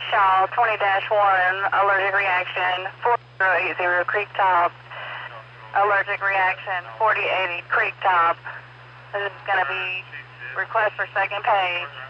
Shaw, 20-1, allergic reaction, 4080 Creek Top. Allergic reaction, 4080 Creek Top. This is going to be request for second page.